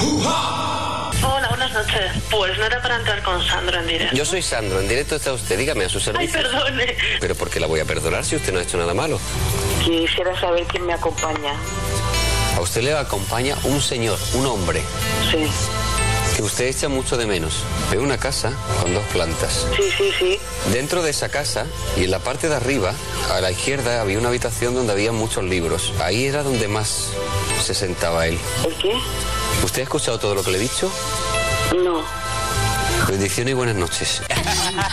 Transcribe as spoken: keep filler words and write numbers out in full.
Hola, buenas noches. Pues no era para entrar con Sandro en directo. Yo soy Sandro, en directo está usted, dígame a su servicio. Ay, perdone. Pero ¿por qué la voy a perdonar si usted no ha hecho nada malo? Quisiera saber quién me acompaña. A usted le acompaña un señor, un hombre, Sí. que usted echa mucho de menos. Ve una casa con dos plantas. Sí, sí, sí. Dentro de esa casa y en la parte de arriba, a la izquierda, había una habitación donde había muchos libros. Ahí era donde más se sentaba él. ¿El qué? ¿Usted ha escuchado todo lo que le he dicho? No. Bendiciones y buenas noches.